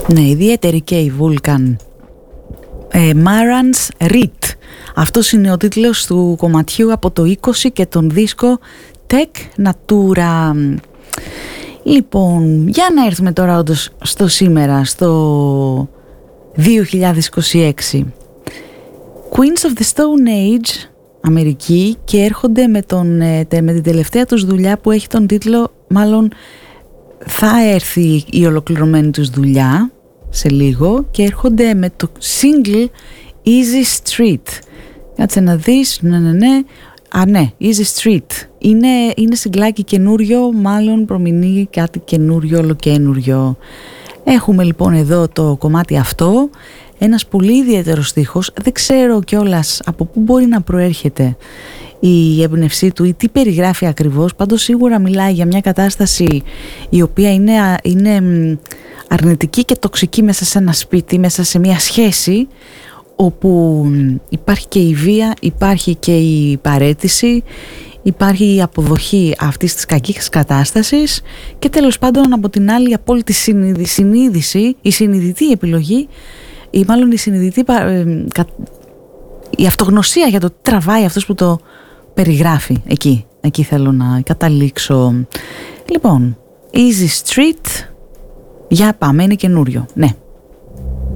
Ναι, ιδιαίτερη και η Vulcan. Marans Rit. Αυτός είναι ο τίτλος του κομματιού από το 20 και τον δίσκο Tech Natura. Λοιπόν, για να έρθουμε τώρα όντως στο σήμερα, στο 2026. Queens of the Stone Age, Αμερική, και έρχονται με την τελευταία τους δουλειά που έχει τον τίτλο, μάλλον θα έρθει η ολοκληρωμένη τους δουλειά σε λίγο, και έρχονται με το single Easy Street. Κάτσε να δεις, ναι, Easy Street. Είναι συγκλάκι καινούριο, μάλλον προμηνύει κάτι καινούριο, ολοκένουριο. Έχουμε λοιπόν εδώ το κομμάτι αυτό, ένας πολύ ιδιαίτερος στίχος, δεν ξέρω κιόλας από πού μπορεί να προέρχεται η έμπνευσή του ή τι περιγράφει ακριβώς, πάντως σίγουρα μιλάει για μια κατάσταση η οποία είναι αρνητική και τοξική μέσα σε ένα σπίτι, μέσα σε μια σχέση όπου υπάρχει και η βία, υπάρχει και η παραίτηση, υπάρχει η αποδοχή αυτής της κακής κατάστασης και τέλος πάντων από την άλλη η απόλυτη συνείδηση, η συνειδητή επιλογή ή μάλλον η συνειδητή η αυτογνωσία για το τι τραβάει αυτός που το περιγράφει. Εκεί θέλω να καταλήξω. Λοιπόν, Easy Street, για πάμε, είναι καινούριο, ναι.